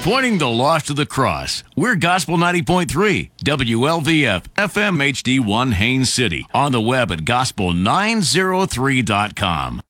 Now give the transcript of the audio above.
Pointing the lost to the cross. We're Gospel 90.3, WLVF, FM HD1 Haines City. On the web at gospel903.com.